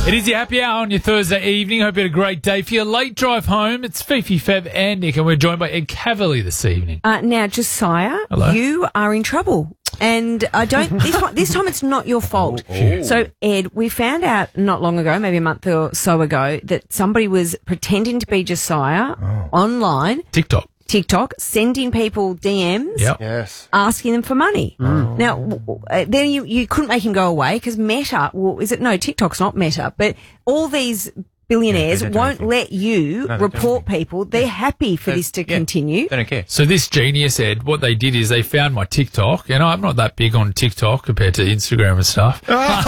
It is your happy hour on your Thursday evening. Hope you had a great day. For your late drive home, it's Fifi, Feb and Nick, and we're joined by Ed Cavalier this evening. Now, Josiah, Hello? you are in trouble. And I don't. This time it's not your fault. So, Ed, we found out not long ago, maybe a month or so ago, that somebody was pretending to be Josiah online, TikTok, sending people DMs, Yes. asking them for money. Now, then you couldn't make him go away because Meta, TikTok's not Meta, but all these billionaires won't let you report people. They're happy for this to continue. They don't care. So this genius, Ed, what they did is they found my TikTok, and I'm not that big on TikTok compared to Instagram and stuff.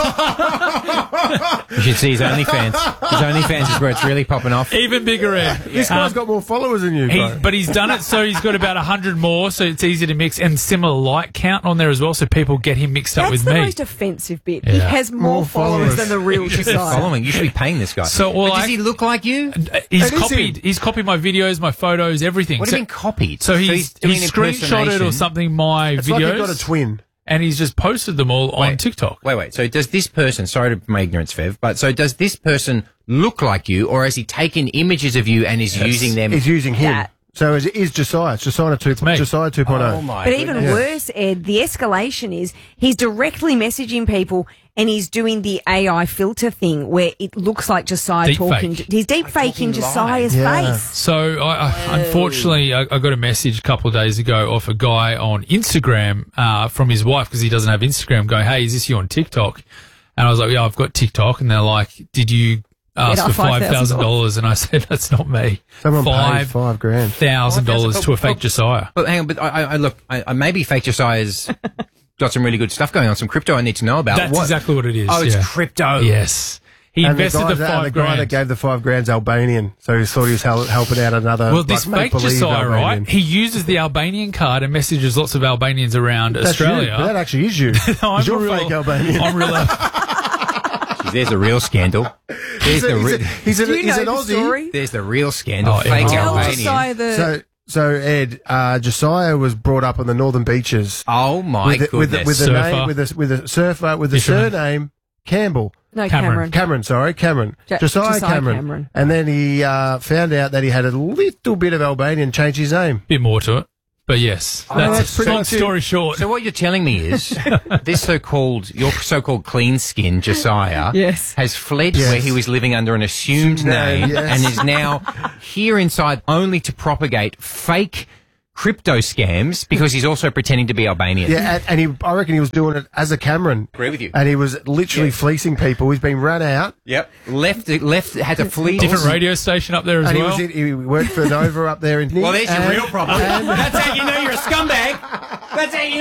You should see his OnlyFans. His OnlyFans is where it's really popping off. Even bigger, Ed. This guy's got more followers than you, bro. But he's done it so he's got about 100 more, so it's easy to mix, and similar like count on there as well, so people get him mixed up That's with the me. most offensive bit. He Yeah. has more followers than the real Josiah. Following. You should be paying this guy. So, well, but does he look like you? He's copied my videos, my photos, everything. What do you mean copied? So he's doing screenshotted or impersonation. something my It's videos. like you've got a twin. And he's just posted them all on TikTok. Wait. So does this person, sorry to my ignorance, Fev, but so does this person look like you, or has he taken images of you and is using them? He's using him. That. So it is Josiah. It's Josiah 2.0. Oh my But even goodness. worse, Ed, the escalation is he's directly messaging people and he's doing the AI filter thing where it looks like Josiah talking. He's deep faking Josiah's face. So unfortunately, I got a message a couple of days ago off a guy on Instagram from his wife because he doesn't have Instagram going, hey, is this you on TikTok? And I was like, yeah, I've got TikTok. And they're like, did you ask for $5,000? And I said, that's not me. Someone paid $5,000. $5,000 to a fake Josiah. But hang on, but I look, maybe fake Josiah's got some really good stuff going on, some crypto I need to know about. That's exactly what it is. Oh, it's crypto. Yes. He invested the $5,000. The guy that gave the $5,000 Albanian, so he thought he was helping out another. Well, this fake Josiah, Albanian. right? He uses the Albanian card and messages lots of Albanians around Australia. That actually is you. No, you're fake Albanian. I'm real. There's a real scandal. He's an Aussie. There's the real scandal. Fake Albanian. So Ed, Josiah was brought up on the Northern Beaches. Oh my goodness! With a surfer with the surname Campbell. No, Cameron. Cameron. Josiah Cameron. And then he found out that he had a little bit of Albanian, changed his name. Bit more to it. But yes, that's pretty long much story short. So what you're telling me is this your so-called clean skin Josiah has fled where he was living under an assumed name and is now here inside only to propagate fake crypto scams because he's also pretending to be Albanian. Yeah, and I reckon he was doing it as a Cameron. Agree with you. And he was literally fleecing people. He's been run out. Yep. Left, had to flee. Different radio station up there as well. He worked for Nova up there in Well, there's your real problem. That's how you know you're a scumbag. That's how you